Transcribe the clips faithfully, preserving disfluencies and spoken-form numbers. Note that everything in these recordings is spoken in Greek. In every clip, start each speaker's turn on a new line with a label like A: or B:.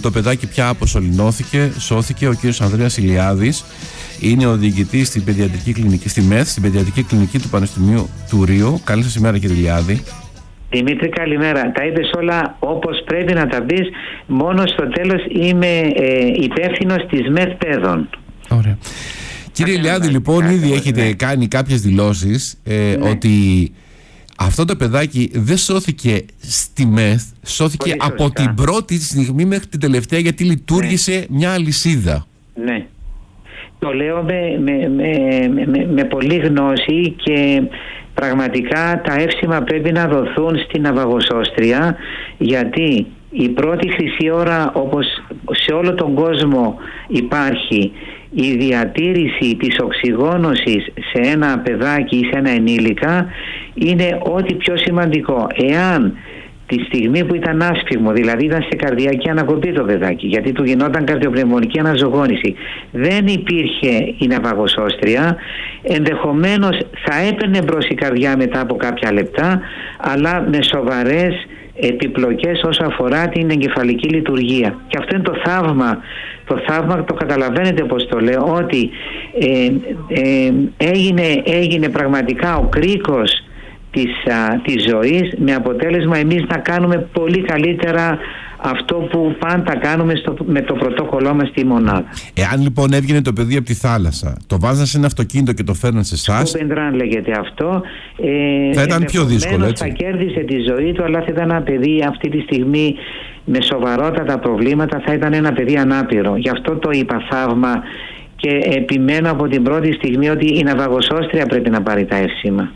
A: το παιδάκι πια αποσωληνώθηκε, σώθηκε. Ο κύριος Ανδρέας Ηλιάδης είναι ο διοικητής στην παιδιατρική κλινική, στη ΜΕΘ, στην παιδιατρική κλινική του Πανεπιστημίου του Ρίου. Καλή σας ημέρα, κύριε Ηλιάδη.
B: Δημήτρη, καλημέρα. Τα είπες όλα όπως πρέπει να τα πεις. Μόνο στο τέλος είμαι ε, υπεύθυνος της ΜΕΘ Παιδών.
A: Ωραία. Κύριε Ηλιάδη, λοιπόν, ήδη έχετε ναι. κάνει κάποιες δηλώσεις ε, ναι. ότι αυτό το παιδάκι δεν σώθηκε στη ΜΕΘ, σώθηκε πολύ από σωστά. Την πρώτη στιγμή μέχρι την τελευταία, γιατί λειτουργήσε ναι. μια αλυσίδα.
B: Ναι. Το λέω με, με, με, με, με πολλή γνώση και πραγματικά τα εύσημα πρέπει να δοθούν στην ναυαγοσώστρια, γιατί η πρώτη χρυσή ώρα, όπως σε όλο τον κόσμο υπάρχει, η διατήρηση της οξυγόνωσης σε ένα παιδάκι ή σε ένα ενήλικα είναι ό,τι πιο σημαντικό. Εάν τη στιγμή που ήταν άσφυγμο, δηλαδή ήταν σε καρδιακή ανακοπή το παιδάκι, γιατί του γινόταν καρδιοπνευμονική αναζωογόνηση, δεν υπήρχε η ναυαγοσώστρια, ενδεχομένως θα έπαιρνε μπρος η καρδιά μετά από κάποια λεπτά, αλλά με σοβαρές επιπλοκές όσο αφορά την εγκεφαλική λειτουργία. Και αυτό είναι το θαύμα. Το θαύμα, το καταλαβαίνετε πως το λέω, ότι ε, ε, έγινε, έγινε πραγματικά ο κρίκος της, α, της ζωής, με αποτέλεσμα εμείς να κάνουμε πολύ καλύτερα αυτό που πάντα κάνουμε στο, με το πρωτόκολλό μας στη μονάδα.
A: Εάν λοιπόν έβγαινε το παιδί από τη θάλασσα, το βάζαν σε ένα αυτοκίνητο και το φέρναν σε εσάς,
B: Σκουπεντράν λέγεται αυτό, ε,
A: θα ήταν πιο δύσκολο, έτσι.
B: Θα κέρδισε τη ζωή του, αλλά θα ήταν ένα παιδί αυτή τη στιγμή με σοβαρότατα προβλήματα, θα ήταν ένα παιδί ανάπηρο. Γι' αυτό το είπα θαύμα και επιμένω από την πρώτη στιγμή ότι η ναυαγοσώστρια πρέπει να πάρει τα εύσημα.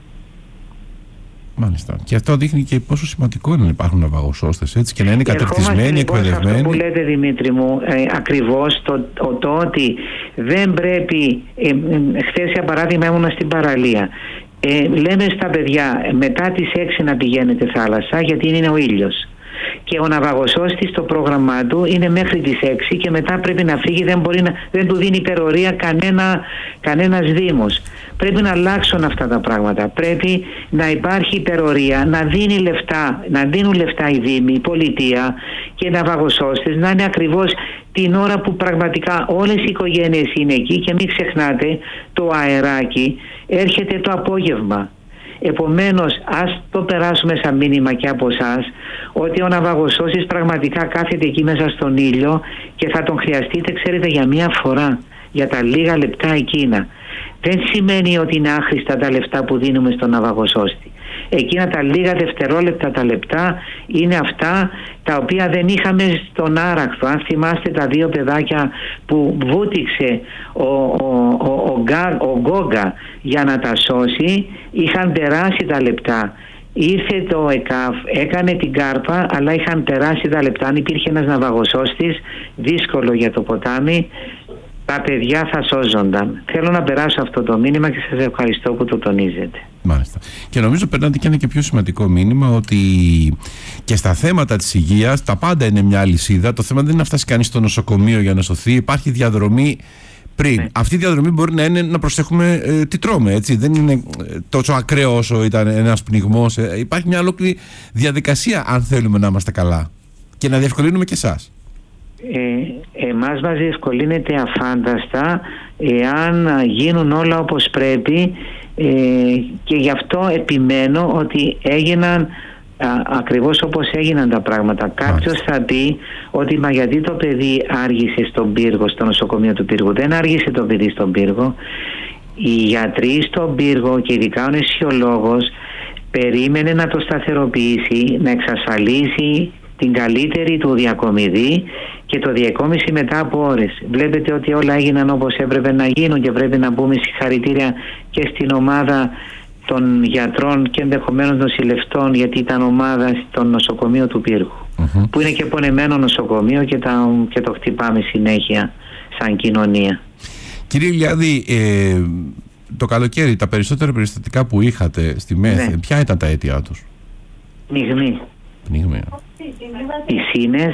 A: Μάλιστα. Και αυτό δείχνει και πόσο σημαντικό είναι να υπάρχουν ναυαγοσώστες, έτσι, και να είναι κατευθυσμένοι, εκπαιδευμένοι.
B: Αυτό που λέτε, Δημήτρη μου, ε, ακριβώς το, το, το ότι δεν πρέπει. Ε, ε, χθες, για παράδειγμα, ήμουνα στην παραλία. Ε, λέμε στα παιδιά μετά τις έξι να πηγαίνετε θάλασσα, γιατί είναι ο ήλιος. Και ο ναυαγοσώστης, το πρόγραμμά του είναι μέχρι τις έξι και μετά πρέπει να φύγει, δεν, μπορεί να, δεν του δίνει υπερορία κανένα, κανένας δήμος. Πρέπει να αλλάξουν αυτά τα πράγματα. Πρέπει να υπάρχει υπερορία, να δίνει λεφτά, να δίνουν λεφτά οι δήμοι, η πολιτεία και οι ναυαγοσώστες, να είναι ακριβώς την ώρα που πραγματικά όλες οι οικογένειες είναι εκεί. Και μην ξεχνάτε, το αεράκι έρχεται το απόγευμα. Επομένως, ας το περάσουμε σαν μήνυμα και από εσάς, ότι ο ναυαγοσώστης πραγματικά κάθεται εκεί μέσα στον ήλιο και θα τον χρειαστείτε, ξέρετε, για μία φορά, για τα λίγα λεπτά εκείνα. Δεν σημαίνει ότι είναι άχρηστα τα λεφτά που δίνουμε στον ναυαγοσώστη. Εκείνα τα λίγα δευτερόλεπτα, τα λεπτά, είναι αυτά τα οποία δεν είχαμε στον άρακτο. Αν θυμάστε τα δύο παιδάκια που βούτυξε ο, ο, ο, ο, Γκά, ο Γκόγκα για να τα σώσει, είχαν περάσει τα λεπτά. Ήρθε το ΕΚΑΒ, έκανε την κάρπα, αλλά είχαν περάσει τα λεπτά. Αν υπήρχε ένας ναυαγοσώστης, δύσκολο για το ποτάμι, τα παιδιά θα σώζονταν. Θέλω να περάσω αυτό το μήνυμα και σας ευχαριστώ που το τονίζετε.
A: Μάλιστα. Και νομίζω περνάτε και ένα και πιο σημαντικό μήνυμα, ότι και στα θέματα της υγείας τα πάντα είναι μια αλυσίδα. Το θέμα δεν είναι να φτάσει κανείς στο νοσοκομείο για να σωθεί. Υπάρχει διαδρομή πριν. Ναι. Αυτή η διαδρομή μπορεί να είναι να προσέχουμε ε, τι τρώμε, έτσι. Δεν είναι τόσο ακραίο όσο ήταν ένας πνιγμός. Ε, υπάρχει μια ολόκληρη διαδικασία, αν θέλουμε να είμαστε καλά και να διευκολύνουμε και εσάς.
B: Ε, εμάς μας διευκολύνεται αφάνταστα εάν γίνουν όλα όπως πρέπει, ε, και γι' αυτό επιμένω ότι έγιναν α, ακριβώς όπως έγιναν τα πράγματα. Κάποιος θα πει ότι μα γιατί το παιδί άργησε στον πύργο, στο νοσοκομείο του Πύργου. Δεν άργησε το παιδί στον πύργο. Οι γιατροί στον πύργο και ειδικά ο νεσιολόγος περίμενε να το σταθεροποιήσει, να εξασφαλίσει την καλύτερη του διακομιδή και το διακόμιση μετά από ώρες. Βλέπετε ότι όλα έγιναν όπως έπρεπε να γίνουν και πρέπει να πούμε συγχαρητήρια και στην ομάδα των γιατρών και ενδεχομένως νοσηλευτών, γιατί ήταν ομάδα στο νοσοκομείο του Πύργου, mm-hmm. που είναι και πονεμένο νοσοκομείο και, τα, και το χτυπάμε συνέχεια σαν κοινωνία. Κύριε
A: Ηλιάδη, ε, το καλοκαίρι τα περισσότερα περιστατικά που είχατε στη ΜΕΘ, ναι. ποια ήταν τα αίτια τους?
B: Πνιγμή.
A: Πνιγμή.
B: Πισίνες,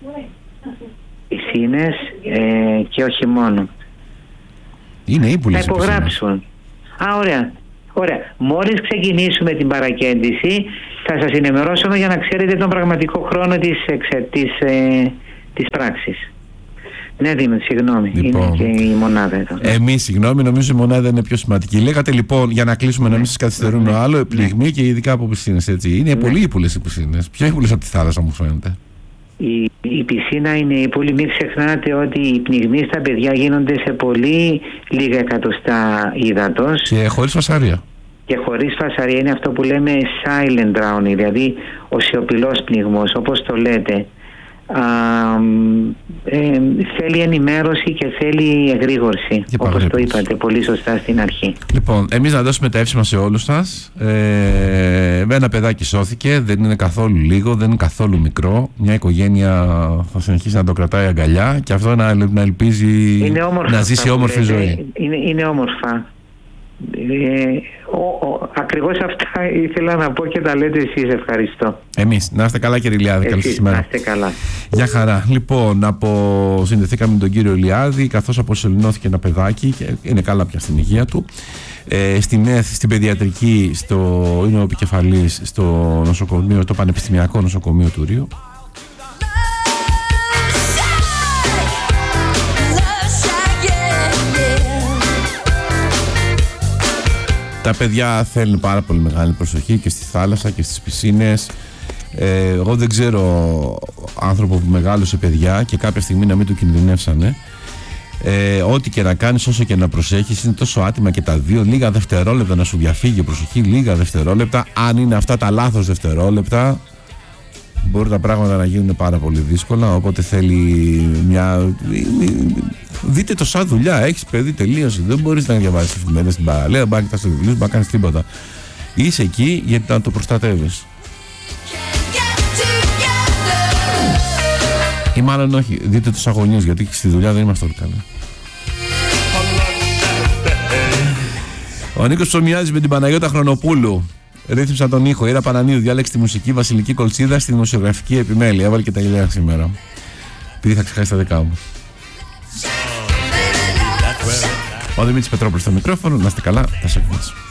B: πισίνες ε, και όχι μόνο.
A: Είναι ύπουλες.
B: Θα υπογράψουν. Α, ωραία. Ωραία. Μόλις ξεκινήσουμε την παρακέντηση θα σας ενημερώσουμε για να ξέρετε τον πραγματικό χρόνο της, της, ε, της πράξης. Ναι, Δήμο, συγγνώμη. Λοιπόν, είναι και η μονάδα εδώ.
A: Εμείς, συγγνώμη, νομίζω η μονάδα είναι πιο σημαντική. Λέγατε λοιπόν, για να κλείσουμε, να μην σας καθυστερούμε ναι, άλλο, πληγμή ναι. και ειδικά από πισίνες, έτσι. Είναι ναι. πολύ ύπουλες οι πισίνες. Πιο ύπουλες από τη θάλασσα, μου φαίνεται.
B: Η, η πισίνα είναι ύπουλη. Μην ξεχνάτε ότι οι πνιγμοί στα παιδιά γίνονται σε πολύ λίγα εκατοστά ύδατος.
A: Και χωρίς φασαρία.
B: Και χωρίς φασαρία, είναι αυτό που λέμε silent drowning, δηλαδή ο σιωπηλός πνιγμός, όπως το λέτε. Α, ε, θέλει ενημέρωση και θέλει εγρήγορση, όπως το είπατε πολύ σωστά στην αρχή.
A: Λοιπόν, εμείς να δώσουμε τα εύσημα σε όλους σας. ε, ένα παιδάκι σώθηκε, δεν είναι καθόλου λίγο, δεν είναι καθόλου μικρό. Μια οικογένεια θα συνεχίσει να το κρατάει αγκαλιά και αυτό να, να ελπίζει να ζήσει όμορφη ζωή.
B: Είναι, είναι όμορφα. Ε, ο, ο, ακριβώς αυτά ήθελα να πω και τα λέτε εσείς. Ευχαριστώ.
A: Εμείς. Να είστε καλά, κύριε Ηλιάδη. Καλή σας ημέρα.
B: Να είστε καλά.
A: Γεια χαρά. Λοιπόν, αποσυνδεθήκαμε με τον κύριο Ηλιάδη, καθώς αποσωληνώθηκε ένα παιδάκι και είναι καλά πια στην υγεία του. Ε, στην, στην παιδιατρική, στο, είναι ο επικεφαλής στο νοσοκομείο, το Πανεπιστημιακό Νοσοκομείο του Ρίου. Τα παιδιά θέλουν πάρα πολύ μεγάλη προσοχή και στη θάλασσα και στις πισίνες. Ε, εγώ δεν ξέρω άνθρωπο που μεγάλωσε παιδιά και κάποια στιγμή να μην του κινδυνεύσανε. Ε, ό,τι και να κάνεις, όσο και να προσέχεις, είναι τόσο άτιμα και τα δύο. Λίγα δευτερόλεπτα να σου διαφύγει η προσοχή, λίγα δευτερόλεπτα. Αν είναι αυτά τα λάθος δευτερόλεπτα, μπορεί τα πράγματα να γίνουν πάρα πολύ δύσκολα. Οπότε θέλει μια. Δείτε το σαν δουλειά. Έχεις παιδί, τελείωσε. Δεν μπορείς να διαβάσεις εφημερίδες στην παραλία, δεν μπορεί να κοιτάς βιβλίο, δεν μπορεί να κάνεις τίποτα. Είσαι εκεί γιατί να το προστατεύεις. Ή μάλλον όχι, δείτε τους αγωνίους, γιατί στη δουλειά δεν είμαστε όλοι καλοί. Ο Νίκος Ψωμιάζης με την Παναγιώτα Χρονοπούλου ρύθμισα τον ήχο. Ήρα Πανανίδου διάλεξε τη μουσική, Βασιλική Κολτσίδα στη δημοσιογραφική επιμέλεια. Έβαλε και τα γυλιά σήμερα. Επειδή θα ξεχάσει τα δικά μου. Ο Δημήτρης Πετρόπουλος στο μικρόφωνο. Να είστε καλά, τα σώκη μας.